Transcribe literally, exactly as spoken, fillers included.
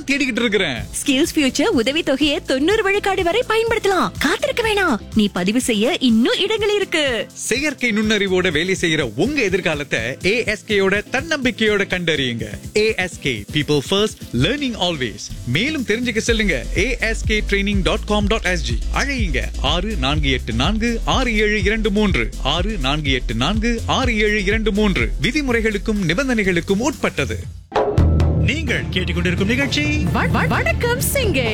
தேடிக்கிட்டு இருக்கிறேன். Skills future உதவி தொகையை தொண்ணூறு விழுக்காடு வரை பயன்படுத்தலாம். காத்திருக்க வேணாம், நீ பதிவு செய்ய இன்னும் இடங்கள் இருக்கு. செயற்கை நுண்ணறிவோட வேலை செய்யற உங்க எதிர்காலத்தை ஏஎஸ்கேயோட தன்னம்பிக்கையோட கண்டறியுங்க. ASK people first, learning always. மேலும் தெரிஞ்சுக்க செல்லுங்க ASK training dot com dot SG. அழையுங்க ஆறு நான்கு எட்டு நான்கு ஆறு ஏழு இரண்டு மூன்று ஆறு நான்கு எட்டு நான்கு ஆறு ஏழு இரண்டு மூன்று. விதிமுறைகளுக்கும் நிபந்தனைகளுக்கும் உட்பட்டது. நீங்கள் கேட்டுக்கொண்டிருக்கும் நிகழ்ச்சி வணக்கம் சிங்கே.